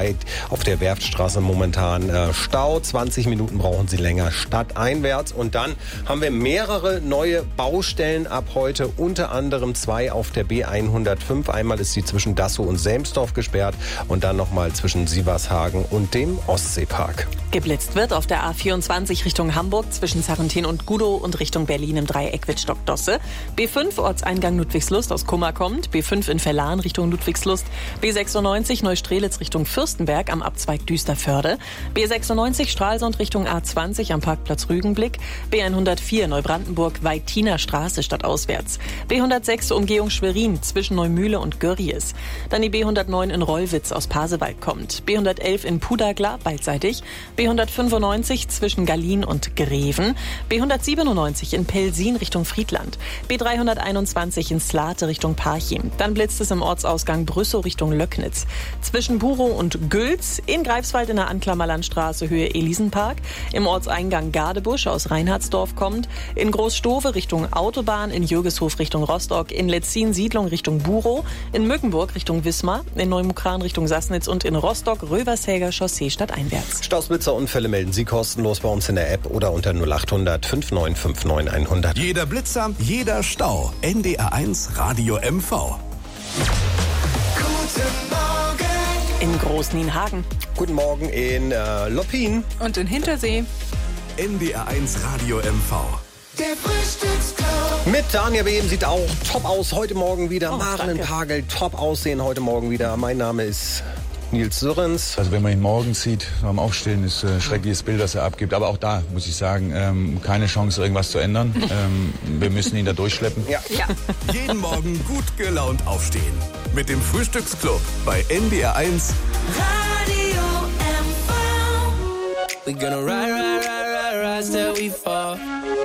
auf der Werftstraße momentan Stau. 20 Minuten brauchen Sie länger stadteinwärts. Und dann haben wir mehrere neue Baustellen ab heute, unter anderem 2 auf der B105. Einmal ist sie zwischen Dassow und Selmsdorf gesperrt und dann nochmal zwischen Sievershagen und dem Ostseepark. Geblitzt wird auf der A24 Richtung Hamburg zwischen Sarrentin und Gudow und Richtung Berlin im Dreieck Wittstock-Dosse. B5 Ortseingang Ludwigslust aus Kummer kommt. B5 in Verlan Richtung Ludwigslust. B96 Neustrelitz Richtung Fürstenberg am Abzweig Düsterförde. B96 Stralsund Richtung A20 am Parkplatz Rügenblick. B104 Neubrandenburg Weitiner Straße stadtauswärts. B106 Umgehung Schwerin zwischen Neumühle und Görries. Dann die B109 in Rollwitz aus Pasewalk kommt. B111 in Pudagla beidseitig. B195 zwischen Gallien und Greven. B197 in Pelsin Richtung Friedland. B321 in Slate Richtung Parchim. Dann blitzt es im Ortsausgang Brüssow Richtung Löcknitz. Zwischen Burow und Gülz, in Greifswald in der Anklammerlandstraße Höhe Elisenpark. Im Ortseingang Gadebusch aus Reinhardsdorf kommt. In Großstowe Richtung Autobahn. In Jürgeshof Richtung Rostock. In Letzin Siedlung Richtung Burow. In Mückenburg Richtung Wismar. In Neumukran Richtung Sassnitz und in Rostock Rövershäger Chaussee stadteinwärts. Stausblitzerunfälle melden Sie kostenlos bei uns in der App oder unter 0800 5959 100. Jeder Blitzer, jeder Stau. NDR1 Radio MV. Guten Morgen. In Großnienhagen. Guten Morgen in Loppin. Und in Hintersee. NDR1 Radio MV. Der Frühstücksclub. Mit Tanja Behm sieht auch top aus heute Morgen wieder. Maren danke. Pagel, top aussehen heute Morgen wieder. Mein Name ist Nils Sürrens. Also wenn man ihn morgens sieht, beim Aufstehen, ist ein schreckliches Bild, das er abgibt. Aber auch da, muss ich sagen, keine Chance, irgendwas zu ändern. Wir müssen ihn da durchschleppen. Ja. Jeden Morgen gut gelaunt aufstehen. Mit dem Frühstücksclub bei NDR1. Radio MV. We gonna ride, ride, ride, ride, ride till we fall.